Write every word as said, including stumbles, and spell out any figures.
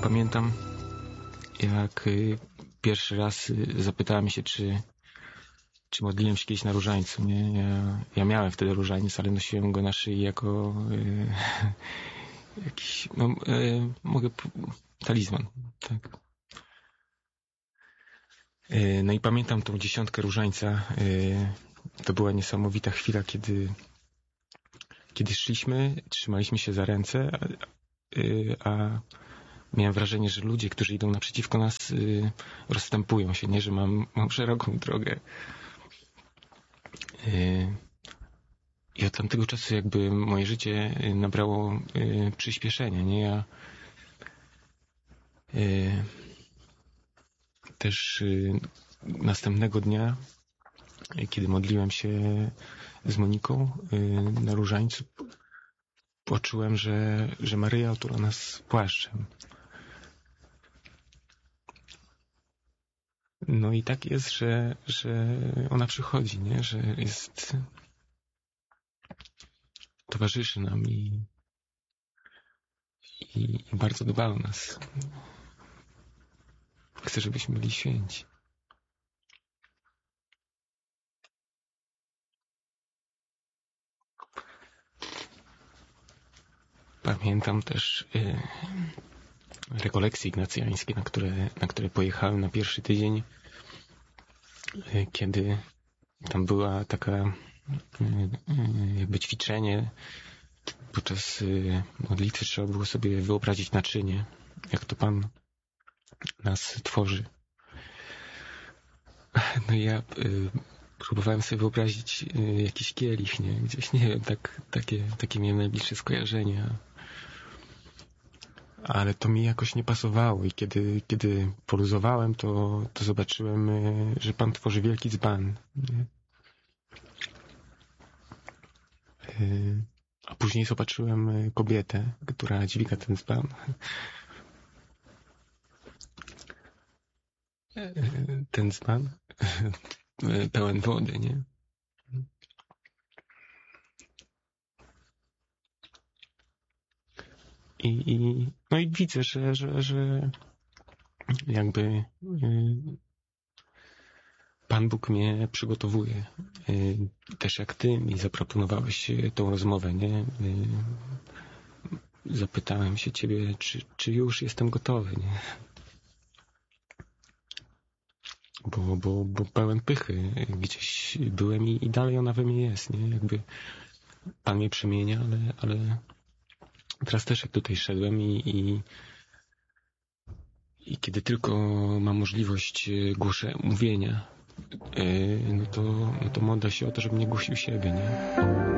pamiętam, jak pierwszy raz zapytałem się, czy, czy modliłem się kiedyś na różańcu, nie? Ja, ja miałem wtedy różaniec, ale nosiłem go na szyi jako y, jakiś, no, y, mogę, talizman, tak. Y, no i pamiętam tą dziesiątkę różańca. Y, to była niesamowita chwila, kiedy, kiedy szliśmy, trzymaliśmy się za ręce, a, y, a miałem wrażenie, że ludzie, którzy idą naprzeciwko nas, y, rozstępują się, nie? Że mam, mam szeroką drogę. Y, I od tamtego czasu jakby moje życie nabrało y, przyspieszenia, nie? Ja y, też y, następnego dnia, y, kiedy modliłem się z Moniką y, na różańcu, poczułem, że, że Maryja otula nas płaszczem. No i tak jest, że, że ona przychodzi, nie? Że jest, towarzyszy nam i, i, i bardzo dba o nas. Chce, żebyśmy byli święci. Pamiętam też y, rekolekcje ignacjańskie, na które, na które pojechałem na pierwszy tydzień, y, kiedy tam była taka y, y, jakby ćwiczenie. Podczas y, modlitwy trzeba było sobie wyobrazić naczynie, jak to Pan nas tworzy. No i ja y, próbowałem sobie wyobrazić y, jakiś kielich, nie? Gdzieś, nie wiem, tak, takie, takie miałem najbliższe skojarzenia. Ale to mi jakoś nie pasowało i kiedy, kiedy poluzowałem, to, to zobaczyłem, y, że Pan tworzy wielki dzban. Nie? Y, a później zobaczyłem kobietę, która dźwiga ten dzban. Ten dzban pełen wody, nie? I, i no i widzę, że, że, że jakby y, Pan Bóg mnie przygotowuje. Y, też jak ty mi zaproponowałeś tą rozmowę, nie? Y, zapytałem się ciebie, czy, czy już jestem gotowy, nie? Bo, bo, bo pełen pychy gdzieś byłem i, i dalej ona we mnie jest, nie? Jakby Pan mnie przemienia, ale, ale teraz też jak tutaj szedłem i, i, i kiedy tylko mam możliwość głoszę mówienia, no to, no to modlę się o to, żeby nie głosił siebie, nie?